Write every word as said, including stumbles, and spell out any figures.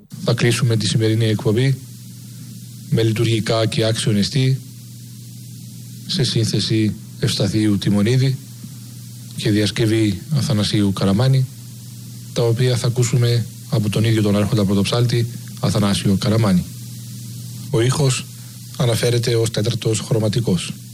Θα κλείσουμε τη σημερινή εκπομπή με λειτουργικά και άξιον εστί, σε σύνθεση Ευσταθίου Τιμονίδη και διασκευή Αθανασίου Καραμάνη, τα οποία θα ακούσουμε από τον ίδιο τον άρχοντα πρωτοψάλτη Αθανάσιο Καραμάνη. Ο ήχος αναφέρεται ως τέταρτος χρωματικός.